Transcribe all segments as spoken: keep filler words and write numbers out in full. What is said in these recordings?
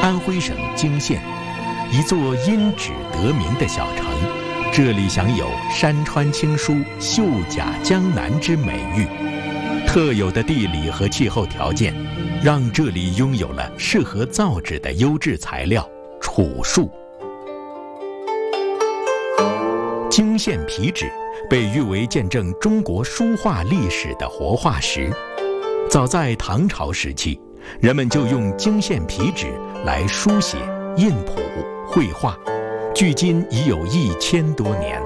安徽省泾县，一座因纸得名的小城，这里享有山川青疏、秀甲江南之美誉。特有的地理和气候条件，让这里拥有了适合造纸的优质材料——楚树。泾县皮纸被誉为见证中国书画历史的活化石。早在唐朝时期，人们就用泾县皮纸来书写、印谱、绘画，距今已有一千多年。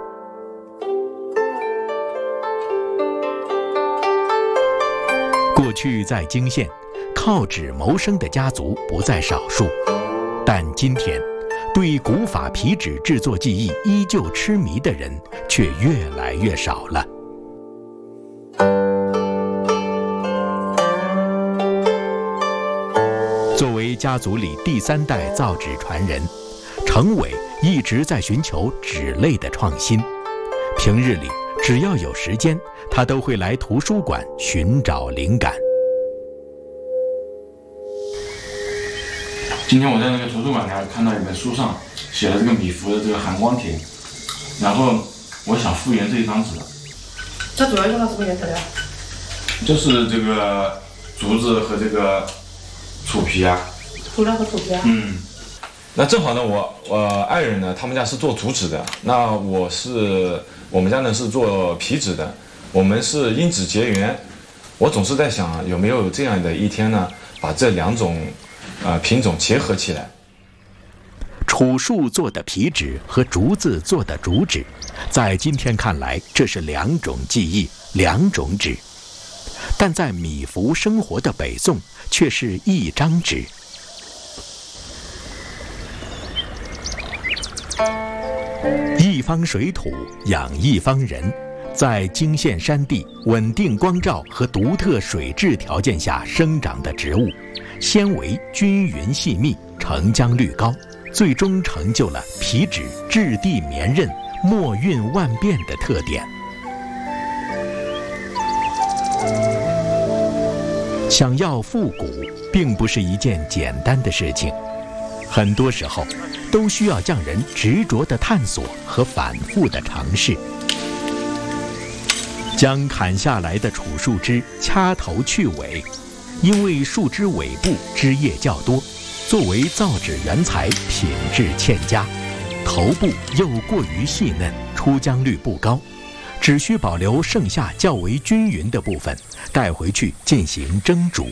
过去在泾县，靠纸谋生的家族不在少数，但今天，对古法皮纸制作技艺依旧痴迷的人却越来越少了。作为家族里第三代造纸传人，程伟一直在寻求纸类的创新。平日里，只要有时间，他都会来图书馆寻找灵感。 今天我在那个图书馆呢，看到一本书上写了这个米芾的这个含光帖，然后我想复原这一张纸。 它主要用到什么原材料？ 就是这个竹子和这个楚皮啊。 竹料和楚皮啊。 嗯。 那正好呢，我我爱人呢，他们家是做竹纸的，那我是我们家呢是做皮纸的，我们是因纸结缘。我总是在想，有没有这样的一天呢，把这两种呃品种结合起来。 楚树做的皮纸和竹子做的竹纸，在今天看来，这是两种技艺，两种纸，但在米芾生活的北宋，却是一张纸。一方水土养一方人，在泾县山地稳定光照和独特水质条件下生长的植物，纤维均匀细密，成浆率高，最终成就了皮纸质地绵韧、墨韵万变的特点。想要复古，并不是一件简单的事情，很多时候都需要匠人执着的探索和反复的尝试。将砍下来的楚树枝掐头去尾，因为树枝尾部枝叶较多，作为造纸原材品质欠佳，头部又过于细嫩，出浆率不高，只需保留剩下较为均匀的部分，带回去进行蒸煮。